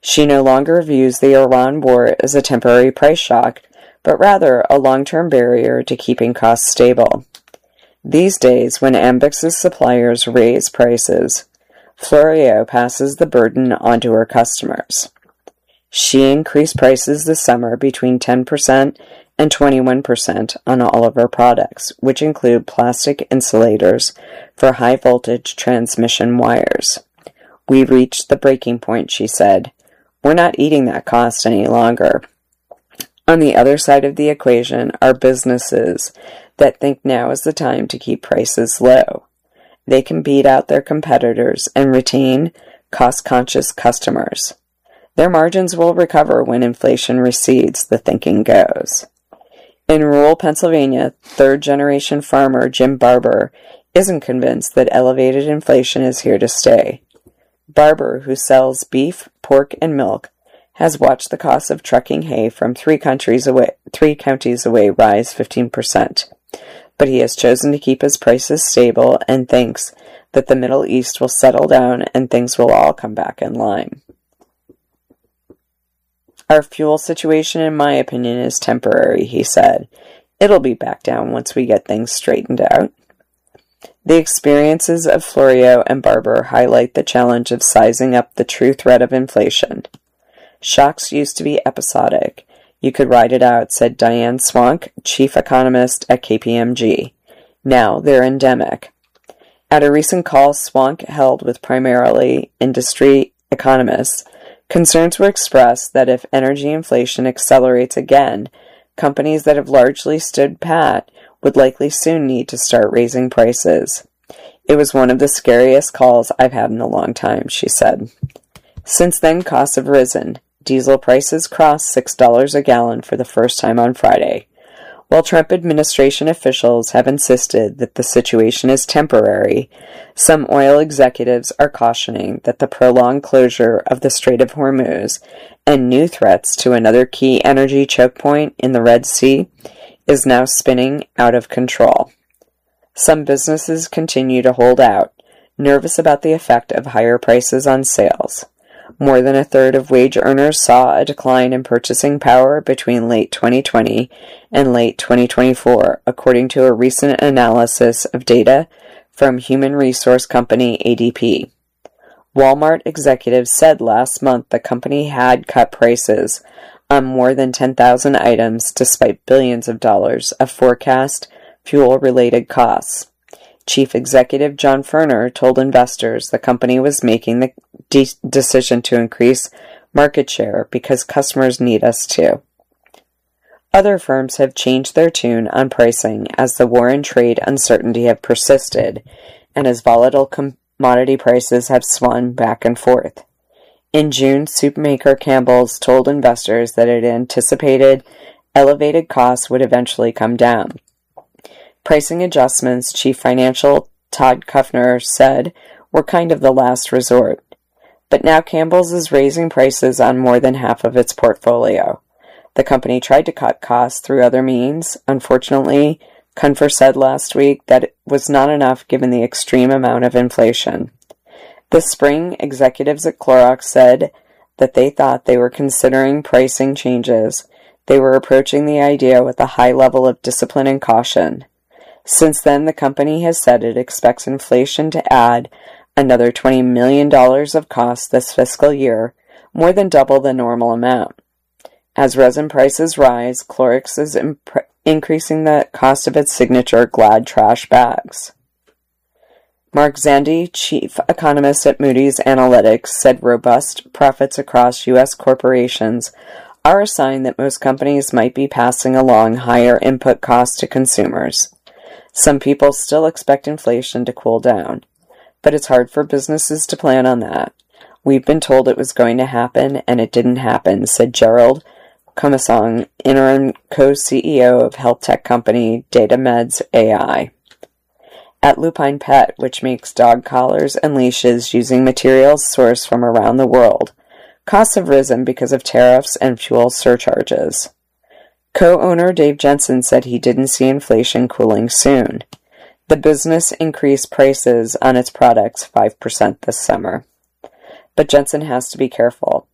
She no longer views the Iran war as a temporary price shock, but rather a long-term barrier to keeping costs stable. These days, when Ambex's suppliers raise prices, Florio passes the burden onto her customers. She increased prices this summer between 10% and 21% on all of her products, which include plastic insulators for high-voltage transmission wires. "We reached the breaking point," she said. "We're not eating that cost any longer." On the other side of the equation are businesses that think now is the time to keep prices low. They can beat out their competitors and retain cost-conscious customers. Their margins will recover when inflation recedes, the thinking goes. In rural Pennsylvania, third-generation farmer Jim Barber isn't convinced that elevated inflation is here to stay. Barber, who sells beef, pork, and milk, has watched the cost of trucking hay from three counties away rise 15%. But he has chosen to keep his prices stable and thinks that the Middle East will settle down and things will all come back in line. "Our fuel situation, in my opinion, is temporary," he said. "It'll be back down once we get things straightened out." The experiences of Florio and Barber highlight the challenge of sizing up the true threat of inflation. "Shocks used to be episodic. You could ride it out," said Diane Swank, chief economist at KPMG. "Now they're endemic." At a recent call Swank held with primarily industry economists, concerns were expressed that if energy inflation accelerates again, companies that have largely stood pat would likely soon need to start raising prices. "It was one of the scariest calls I've had in a long time," she said. Since then, costs have risen. Diesel prices crossed $6 a gallon for the first time on Friday. While Trump administration officials have insisted that the situation is temporary, some oil executives are cautioning that the prolonged closure of the Strait of Hormuz and new threats to another key energy choke point in the Red Sea is now spinning out of control. Some businesses continue to hold out, nervous about the effect of higher prices on sales. More than a third of wage earners saw a decline in purchasing power between late 2020 and late 2024, according to a recent analysis of data from human resource company ADP. Walmart executives said last month the company had cut prices on more than 10,000 items despite billions of dollars of forecast fuel-related costs. Chief Executive John Furner told investors the company was making the decision to increase market share because customers need us to. Other firms have changed their tune on pricing as the war and trade uncertainty have persisted and as volatile commodity prices have swung back and forth. In June, soup maker Campbell's told investors that it anticipated elevated costs would eventually come down. Pricing adjustments, Chief Financial Todd Kuffner said, were kind of the last resort. But now Campbell's is raising prices on more than half of its portfolio. The company tried to cut costs through other means. Unfortunately, Kuffner said last week that it was not enough given the extreme amount of inflation. This spring, executives at Clorox said that they thought they were considering pricing changes. They were approaching the idea with a high level of discipline and caution. Since then, the company has said it expects inflation to add another $20 million of costs this fiscal year, more than double the normal amount. As resin prices rise, Clorox is increasing the cost of its signature Glad trash bags. Mark Zandi, chief economist at Moody's Analytics, said robust profits across U.S. corporations are a sign that most companies might be passing along higher input costs to consumers. Some people still expect inflation to cool down, but it's hard for businesses to plan on that. "We've been told it was going to happen, and it didn't happen," said Gerald Comasong, interim co-CEO of health tech company DataMeds AI. At Lupine Pet, which makes dog collars and leashes using materials sourced from around the world, costs have risen because of tariffs and fuel surcharges. Co-owner Dave Jensen said he didn't see inflation cooling soon. The business increased prices on its products 5% this summer. But Jensen has to be careful.